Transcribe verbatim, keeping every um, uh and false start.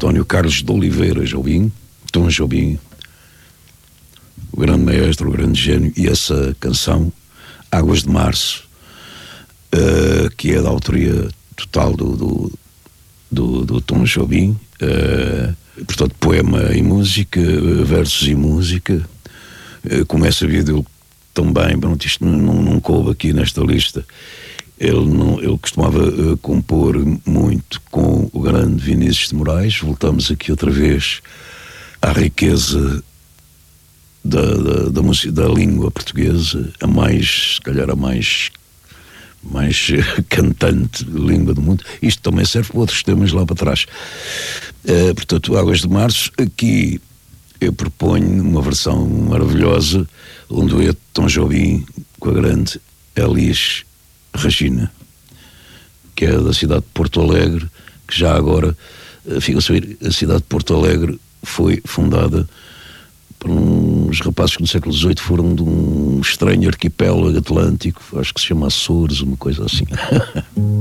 António Carlos de Oliveira Jobim, Tom Jobim, o grande maestro, o grande gênio, e essa canção, Águas de Março, uh, que é da autoria total do, do, do, do Tom Jobim, uh, portanto, poema e música, versos e música. Uh, como é sabido, ele também, pronto, isto não, não, não coube aqui nesta lista, ele, não, ele costumava uh, compor muito com o grande Vinícius de Moraes. Voltamos aqui outra vez à riqueza da, da, da, música, da língua portuguesa, a mais, se calhar a mais, mais cantante língua do mundo. Isto também serve para outros temas lá para trás. Uh, portanto, Águas de Março, aqui eu proponho uma versão maravilhosa, um dueto de Tom Jobim com a grande Elis Regina, que é da cidade de Porto Alegre, que já agora, fica a saber, a cidade de Porto Alegre foi fundada por uns rapazes que no século dezoito foram de um estranho arquipélago atlântico, acho que se chama Açores, uma coisa assim.